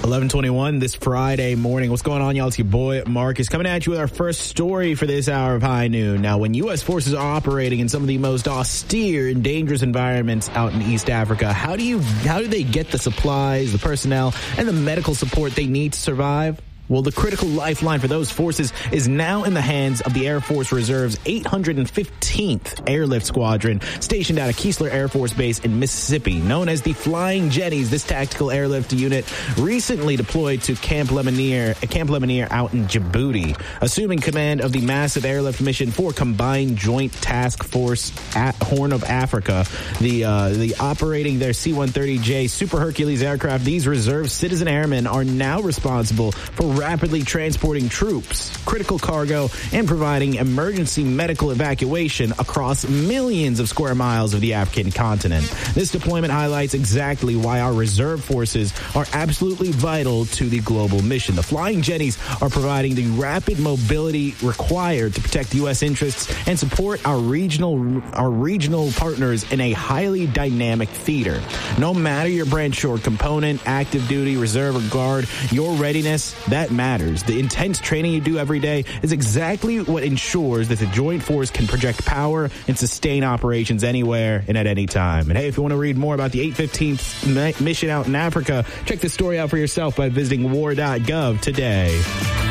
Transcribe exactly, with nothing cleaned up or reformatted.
eleven twenty-one this Friday morning. What's going on, y'all? It's your boy Marcus coming at you with our first story for this hour of High Noon. Now, when U S forces are operating in some of the most austere and dangerous environments out in East Africa, how do you how do they get the supplies, the personnel, and the medical support they need to survive? Well, the critical lifeline for those forces is now in the hands of the Air Force Reserve's eight hundred fifteenth Airlift Squadron, stationed out of Keesler Air Force Base in Mississippi. Known as the Flying Jennies, this tactical airlift unit recently deployed to Camp Lemonnier, Camp Lemonnier out in Djibouti, assuming command of the massive airlift mission for Combined Joint Task Force at Horn of Africa. The uh, the operating their C one thirty J Super Hercules aircraft, these reserve citizen airmen are now responsible for rapidly transporting troops, critical cargo, and providing emergency medical evacuation across millions of square miles of the African continent. This deployment highlights exactly why our reserve forces are absolutely vital to the global mission. The Flying Jennies are providing the rapid mobility required to protect U S interests and support our regional our regional partners in a highly dynamic theater. No matter your branch or component, active duty, reserve, or guard, your readiness, that matters. The intense training you do every day is exactly what ensures that the Joint Force can project power and sustain operations anywhere and at any time. And hey, if you want to read more about the eight fifteenth mission out in Africa, check this story out for yourself by visiting war dot gov today.